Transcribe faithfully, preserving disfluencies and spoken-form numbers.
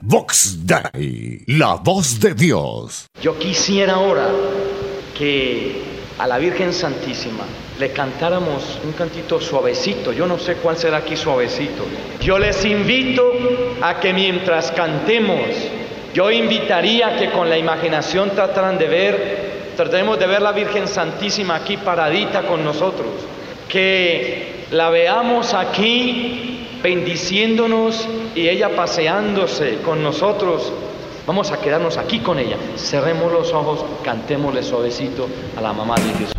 Vox Dei, la voz de Dios. Yo quisiera ahora que a la Virgen Santísima le cantáramos un cantito suavecito. Yo no sé cuál será aquí suavecito. Yo les invito a que mientras cantemos, yo invitaría que con la imaginación trataran de ver, tratemos de ver la Virgen Santísima aquí paradita con nosotros. Que la veamos aquí bendiciéndonos y ella paseándose con nosotros. Vamos a quedarnos aquí con ella. Cerremos los ojos, cantémosle suavecito a la mamá de Jesús.